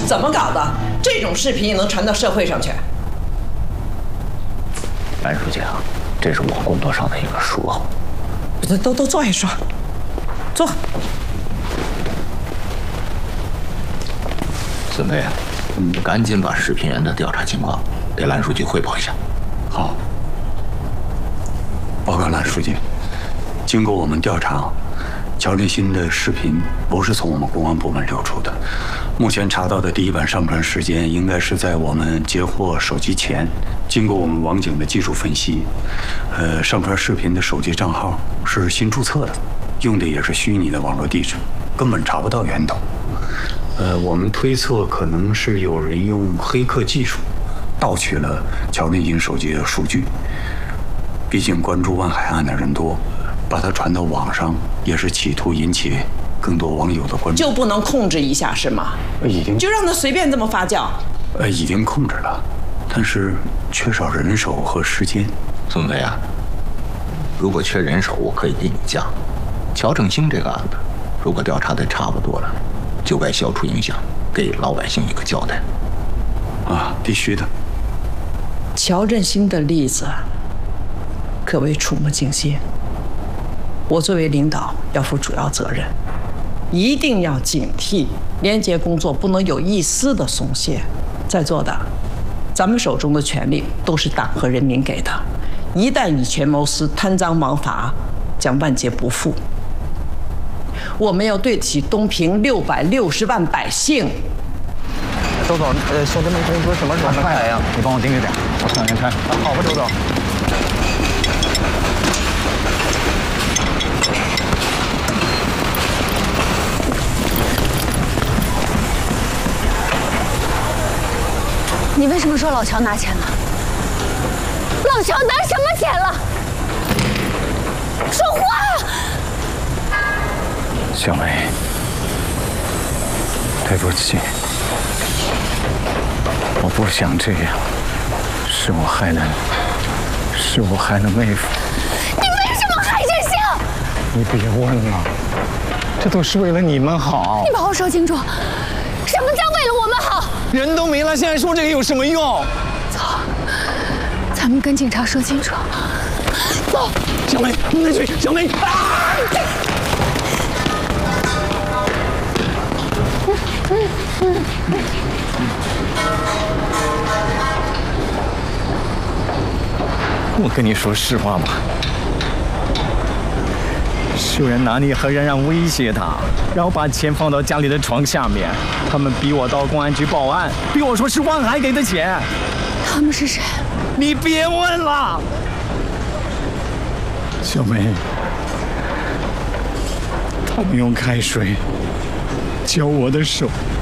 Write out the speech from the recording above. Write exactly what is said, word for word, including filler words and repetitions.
怎么搞的？这种视频也能传到社会上去？ 蓝书记啊，这是我工作上的一个疏忽。 都都都坐下说，坐。 孙飞啊，你赶紧把视频人的调查情况给蓝书记汇报一下。 好。报告蓝书记，经过我们调查，乔振新的视频不是从我们公安部门流出的。目前查到的第一版上传时间应该是在我们截获手机前。经过我们网警的技术分析，呃，上传视频的手机账号是新注册的，用的也是虚拟的网络地址，根本查不到源头。呃，我们推测可能是有人用黑客技术盗取了乔振新手机的数据。毕竟关注万海案的人多，把它传到网上也是企图引起更多网友的关注。 就不能控制一下是吗？ 已经就让它随便这么发酵？ 呃，已经控制了，但是缺少人手和时间。 孙飞啊，如果缺人手，我可以给你讲。乔振兴这个案子，如果调查的差不多了，就该消除影响，给老百姓一个交代。 啊，必须的。 乔振兴的例子可谓触目惊心。我作为领导要负主要责任，一定要警惕廉洁工作不能有一丝的松懈。在座的，咱们手中的权力都是党和人民给的，一旦以权谋私、贪赃枉法，将万劫不复。我们要对得起东平六百六十万百姓。 周总，呃，兄弟们工资什么时候能开呀？ 你帮我盯着点，我看看看。 好吧，周总。 你为什么说老乔拿钱了？老乔拿什么钱了？说话！ 小梅，对不起，我不想这样，是我害了你，是我害了妹夫。 你为什么害振兴？ 你别问了，这都是为了你们好。 你把话说清楚，什么叫为了我们好？ 人都没了，现在说这个有什么用？ 走，咱们跟警察说清楚。走， 小梅，你们去，小梅。啊！我跟你说实话吧，秀媛拿你和冉冉威胁他，然后把钱放到家里的床下面。他们逼我到公安局报案，逼我说是万海给的钱。 他们是谁？ 你别问了，小梅。他们用开水浇我的手。